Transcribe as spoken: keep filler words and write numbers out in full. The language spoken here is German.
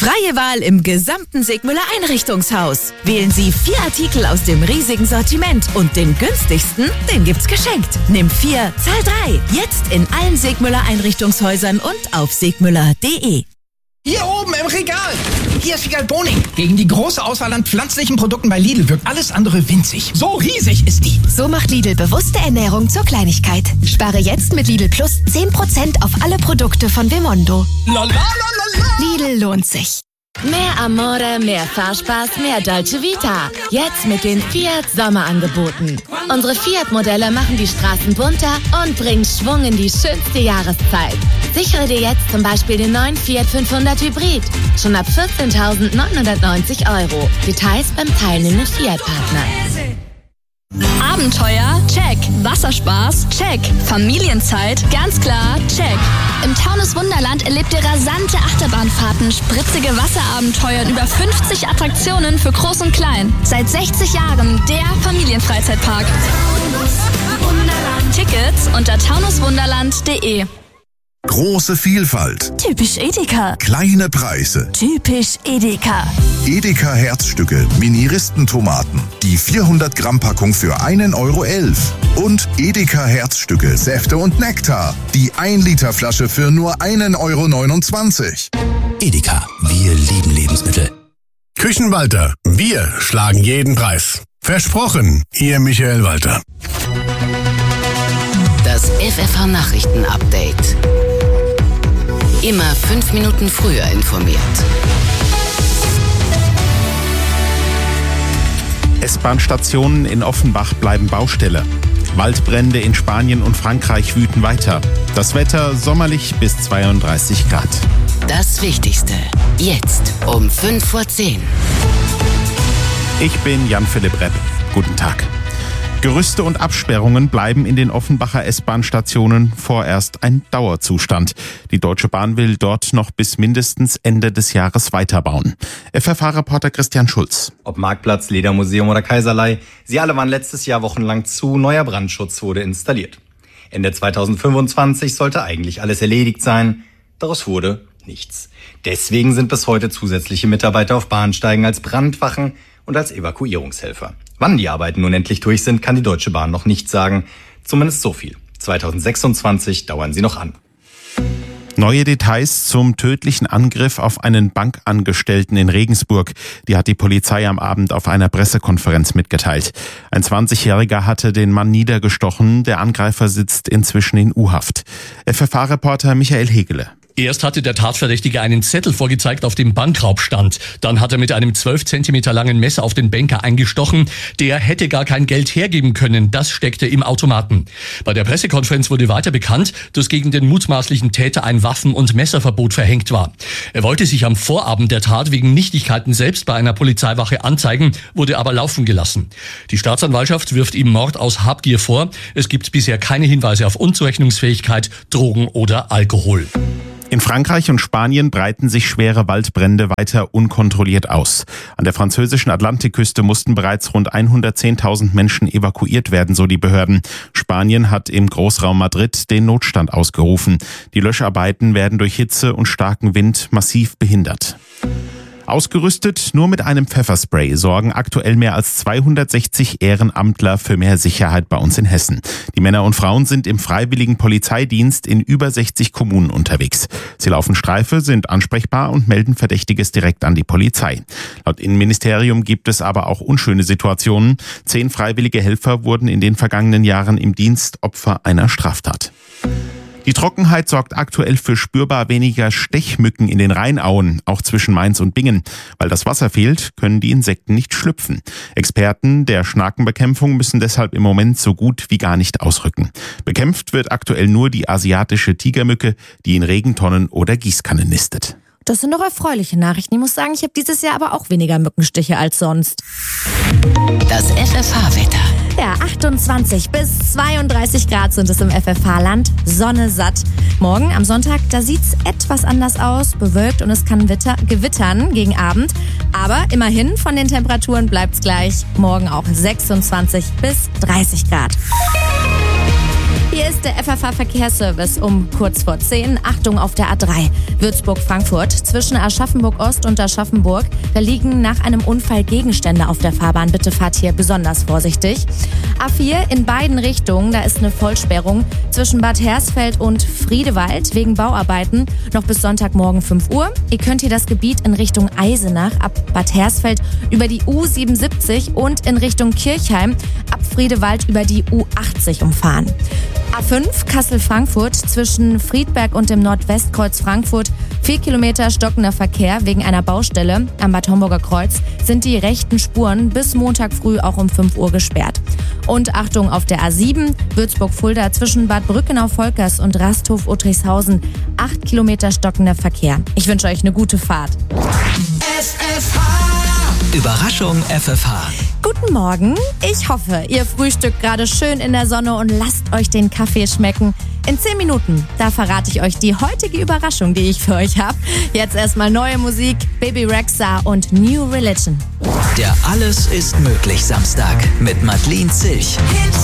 Freie Wahl im gesamten Segmüller Einrichtungshaus. Wählen Sie vier Artikel aus dem riesigen Sortiment und den günstigsten, den gibt's geschenkt. Nimm vier, zahl drei. Jetzt in allen Segmüller Einrichtungshäusern und auf segmüller punkt de. Hier oben im Regal. Hier ist Figal Boning. Gegen die große Auswahl an pflanzlichen Produkten bei Lidl wirkt alles andere winzig. So riesig ist die. So macht Lidl bewusste Ernährung zur Kleinigkeit. Spare jetzt mit Lidl Plus zehn Prozent auf alle Produkte von Vemondo. Lidl lohnt sich. Mehr Amore, mehr Fahrspaß, mehr Dolce Vita. Jetzt mit den Fiat Sommerangeboten. Unsere Fiat-Modelle machen die Straßen bunter und bringen Schwung in die schönste Jahreszeit. Sichere dir jetzt zum Beispiel den neuen Fiat fünfhundert Hybrid. Schon ab vierzehntausendneunhundertneunzig Euro. Details beim teilnehmenden Fiat-Partner. Abenteuer? Check. Wasserspaß? Check. Familienzeit? Ganz klar, check. Im Taunus Wunderland erlebt ihr rasante Achterbahnfahrten, spritzige Wasserabenteuer und über fünfzig Attraktionen für Groß und Klein. Seit sechzig Jahren der Familienfreizeitpark. Tickets unter taunuswunderland punkt de. Große Vielfalt. Typisch Edeka. Kleine Preise. Typisch Edeka. Edeka Herzstücke, Mini-Ristentomaten. Die vierhundert Gramm Packung für einen Euro elf. Und Edeka Herzstücke, Säfte und Nektar. Die ein Liter Flasche für nur einen Euro neunundzwanzig. Edeka, wir lieben Lebensmittel. Küchenwalter, wir schlagen jeden Preis. Versprochen, Ihr Michael Walter. Das F F H-Nachrichten-Update. Immer fünf Minuten früher informiert. S-Bahn-Stationen in Offenbach bleiben Baustelle. Waldbrände in Spanien und Frankreich wüten weiter. Das Wetter sommerlich bis zweiunddreißig Grad. Das Wichtigste jetzt um fünf vor zehn. Ich bin Jan-Philipp Repp. Guten Tag. Gerüste und Absperrungen bleiben in den Offenbacher S-Bahn-Stationen vorerst ein Dauerzustand. Die Deutsche Bahn will dort noch bis mindestens Ende des Jahres weiterbauen. F F H-Reporter Christian Schulz. Ob Marktplatz, Ledermuseum oder Kaiserlei, sie alle waren letztes Jahr wochenlang zu, neuer Brandschutz wurde installiert. Ende zweitausendfünfundzwanzig sollte eigentlich alles erledigt sein, daraus wurde nichts. Deswegen sind bis heute zusätzliche Mitarbeiter auf Bahnsteigen als Brandwachen und als Evakuierungshelfer. Wann die Arbeiten nun endlich durch sind, kann die Deutsche Bahn noch nicht sagen. Zumindest so viel. zweitausendsechsundzwanzig dauern sie noch an. Neue Details zum tödlichen Angriff auf einen Bankangestellten in Regensburg. Die hat die Polizei am Abend auf einer Pressekonferenz mitgeteilt. Ein zwanzigjähriger hatte den Mann niedergestochen. Der Angreifer sitzt inzwischen in U-Haft. F F H-Reporter Michael Hegele. Erst hatte der Tatverdächtige einen Zettel vorgezeigt, auf dem Bankraub stand. Dann hat er mit einem zwölf Zentimeter langen Messer auf den Banker eingestochen. Der hätte gar kein Geld hergeben können. Das steckte im Automaten. Bei der Pressekonferenz wurde weiter bekannt, dass gegen den mutmaßlichen Täter ein Waffen- und Messerverbot verhängt war. Er wollte sich am Vorabend der Tat wegen Nichtigkeiten selbst bei einer Polizeiwache anzeigen, wurde aber laufen gelassen. Die Staatsanwaltschaft wirft ihm Mord aus Habgier vor. Es gibt bisher keine Hinweise auf Unzurechnungsfähigkeit, Drogen oder Alkohol. In Frankreich und Spanien breiten sich schwere Waldbrände weiter unkontrolliert aus. An der französischen Atlantikküste mussten bereits rund hundertzehntausend Menschen evakuiert werden, so die Behörden. Spanien hat im Großraum Madrid den Notstand ausgerufen. Die Löscharbeiten werden durch Hitze und starken Wind massiv behindert. Ausgerüstet nur mit einem Pfefferspray sorgen aktuell mehr als zweihundertsechzig Ehrenamtler für mehr Sicherheit bei uns in Hessen. Die Männer und Frauen sind im freiwilligen Polizeidienst in über sechzig Kommunen unterwegs. Sie laufen Streife, sind ansprechbar und melden Verdächtiges direkt an die Polizei. Laut Innenministerium gibt es aber auch unschöne Situationen. Zehn freiwillige Helfer wurden in den vergangenen Jahren im Dienst Opfer einer Straftat. Die Trockenheit sorgt aktuell für spürbar weniger Stechmücken in den Rheinauen, auch zwischen Mainz und Bingen. Weil das Wasser fehlt, können die Insekten nicht schlüpfen. Experten der Schnakenbekämpfung müssen deshalb im Moment so gut wie gar nicht ausrücken. Bekämpft wird aktuell nur die asiatische Tigermücke, die in Regentonnen oder Gießkannen nistet. Das sind doch erfreuliche Nachrichten. Ich muss sagen, ich habe dieses Jahr aber auch weniger Mückenstiche als sonst. Das F F H-Wetter. Ja, achtundzwanzig bis zweiunddreißig Grad sind es im F F H-Land. Sonne satt. Morgen am Sonntag, da sieht's etwas anders aus. Bewölkt und es kann Witter, gewittern gegen Abend. Aber immerhin von den Temperaturen bleibt's gleich. Morgen auch sechsundzwanzig bis dreißig Grad. Hier ist der F F H-Verkehrsservice um kurz vor zehn. Achtung auf der A drei Würzburg-Frankfurt. Zwischen Aschaffenburg-Ost und Aschaffenburg, da liegen nach einem Unfall Gegenstände auf der Fahrbahn. Bitte fahrt hier besonders vorsichtig. A vier in beiden Richtungen, da ist eine Vollsperrung zwischen Bad Hersfeld und Friedewald wegen Bauarbeiten. Noch bis Sonntagmorgen fünf Uhr. Ihr könnt hier das Gebiet in Richtung Eisenach ab Bad Hersfeld über die U siebenundsiebzig und in Richtung Kirchheim ab Friedewald über die U achtzig umfahren. A fünf Kassel-Frankfurt zwischen Friedberg und dem Nordwestkreuz Frankfurt. Vier Kilometer stockender Verkehr wegen einer Baustelle. Am Bad Homburger Kreuz sind die rechten Spuren bis Montag früh auch um fünf Uhr gesperrt. Und Achtung auf der A sieben Würzburg-Fulda zwischen Bad Brückenau-Volkers und Rasthof-Uttrichshausen. Acht Kilometer stockender Verkehr. Ich wünsche euch eine gute Fahrt. F F H. Überraschung F F H. Guten Morgen. Ich hoffe, ihr frühstückt gerade schön in der Sonne und lasst euch den Kaffee schmecken. In zehn Minuten, da verrate ich euch die heutige Überraschung, die ich für euch habe. Jetzt erstmal neue Musik, Baby Rexha und New Religion. Der Alles ist möglich Samstag mit Madeleine Zilch.